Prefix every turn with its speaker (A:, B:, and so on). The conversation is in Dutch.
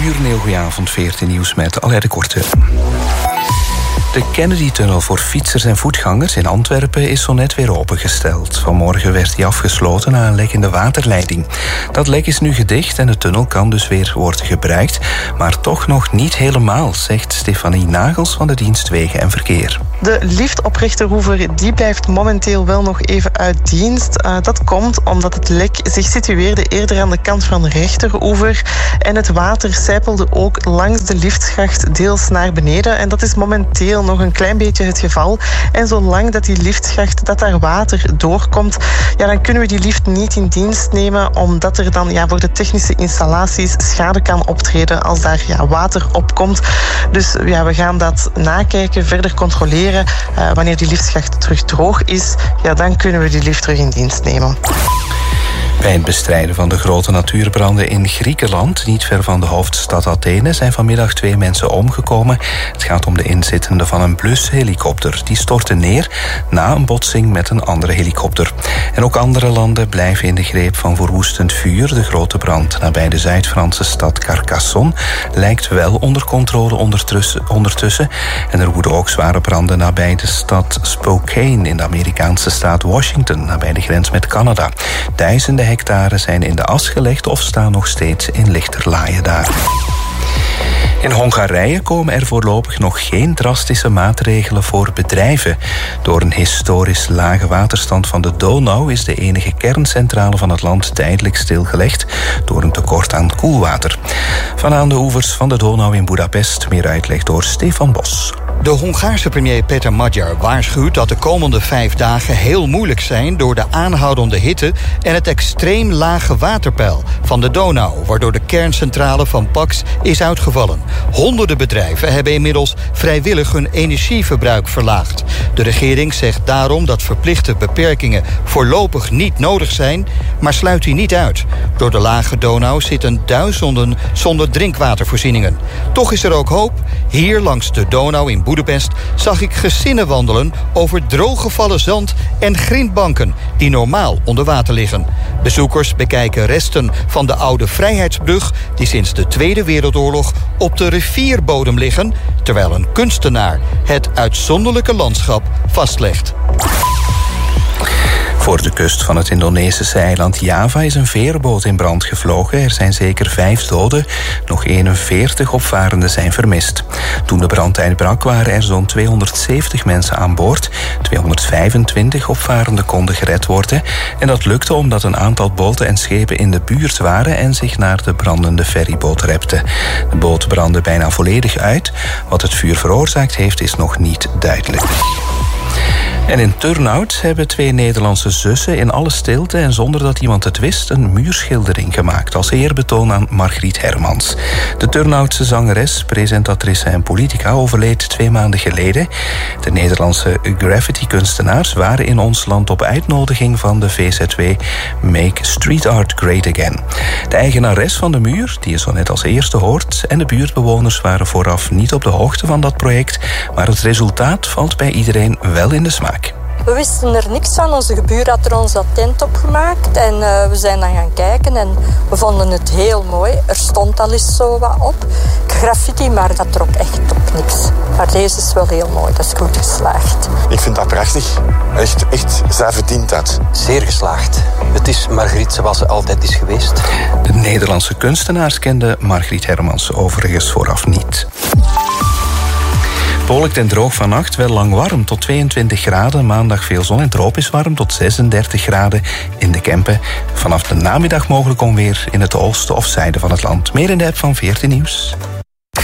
A: uur, een heel goeie avond, 14 nieuws met Alain de Korte. De Kennedy-tunnel voor fietsers en voetgangers in Antwerpen is zo net weer opengesteld. Vanmorgen werd die afgesloten na een lek in de waterleiding. Dat lek is nu gedicht en de tunnel kan dus weer worden gebruikt. Maar toch nog niet helemaal, zegt Stefanie Nagels van de dienst Wegen en Verkeer.
B: De lift op Rechteroever die blijft momenteel wel nog even uit dienst. Dat komt omdat het lek zich situeerde eerder aan de kant van Rechteroever. En het water sijpelde ook langs de liftschacht deels naar beneden. En dat is momenteel nog een klein beetje het geval. En zolang dat die liftschacht, dat daar water doorkomt, dan kunnen we die lift niet in dienst nemen, omdat er dan voor de technische installaties schade kan optreden als daar water opkomt. Dus we gaan dat nakijken, verder controleren. Wanneer die liftschacht terug droog is, dan kunnen we die lift terug in dienst nemen.
A: Bij het bestrijden van de grote natuurbranden in Griekenland, niet ver van de hoofdstad Athene, zijn vanmiddag 2 mensen omgekomen. Het gaat om de inzittenden van een blushelikopter. Die stortte neer na een botsing met een andere helikopter. En ook andere landen blijven in de greep van verwoestend vuur. De grote brand nabij de Zuid-Franse stad Carcassonne lijkt wel onder controle ondertussen. En er woeden ook zware branden nabij de stad Spokane in de Amerikaanse staat Washington, nabij de grens met Canada. Duizenden hectare zijn in de as gelegd of staan nog steeds in lichterlaaien daar. In Hongarije komen er voorlopig nog geen drastische maatregelen voor bedrijven. Door een historisch lage waterstand van de Donau is de enige kerncentrale van het land tijdelijk stilgelegd door een tekort aan koelwater. Van aan de oevers van de Donau in Budapest, meer uitleg door Stefan Bos.
C: De Hongaarse premier Peter Magyar waarschuwt dat de komende 5 dagen heel moeilijk zijn door de aanhoudende hitte en het extreem lage waterpeil van de Donau, waardoor de kerncentrale van Pax is uitgevallen. Honderden bedrijven hebben inmiddels vrijwillig hun energieverbruik verlaagd. De regering zegt daarom dat verplichte beperkingen voorlopig niet nodig zijn, maar sluit die niet uit. Door de lage Donau zitten duizenden zonder drinkwatervoorzieningen. Toch is er ook hoop. Hier langs de Donau in Budapest zag ik gezinnen wandelen over drooggevallen zand en grindbanken die normaal onder water liggen. Bezoekers bekijken resten van de oude Vrijheidsbrug die sinds de Tweede Wereldoorlog op de rivierbodem liggen, terwijl een kunstenaar het uitzonderlijke landschap vastlegt.
A: Voor de kust van het Indonesische eiland Java is een veerboot in brand gevlogen. Er zijn zeker 5 doden. Nog 41 opvarenden zijn vermist. Toen de brand uitbrak waren er zo'n 270 mensen aan boord. 225 opvarenden konden gered worden. En dat lukte omdat een aantal boten en schepen in de buurt waren en zich naar de brandende ferryboot repten. De boot brandde bijna volledig uit. Wat het vuur veroorzaakt heeft is nog niet duidelijk. En in Turnhout hebben 2 Nederlandse zussen in alle stilte en zonder dat iemand het wist een muurschildering gemaakt als eerbetoon aan Margriet Hermans. De Turnhoutse zangeres, presentatrice en politica overleed 2 maanden geleden. De Nederlandse graffiti-kunstenaars waren in ons land op uitnodiging van de VZW Make Street Art Great Again. De eigenares van de muur, die je zo net als eerste hoort, en de buurtbewoners waren vooraf niet op de hoogte van dat project, maar het resultaat valt bij iedereen wel in de smaak.
D: We wisten er niks van. Onze gebuur had er ons dat tent opgemaakt. En we zijn dan gaan kijken en we vonden het heel mooi. Er stond al eens zo wat op. Graffiti, maar dat trok echt op niks. Maar deze is wel heel mooi. Dat is goed geslaagd.
E: Ik vind dat prachtig. Echt, zij verdient dat.
F: Zeer geslaagd. Het is Margriet zoals ze altijd is geweest.
A: De Nederlandse kunstenaars kenden Margriet Hermans overigens vooraf niet. Bewolkt en droog vannacht, wel lang warm tot 22 graden. Maandag veel zon en tropisch warm tot 36 graden in de Kempen. Vanaf de namiddag mogelijk onweer in het oosten of zuiden van het land. Meer in de app van 14 Nieuws.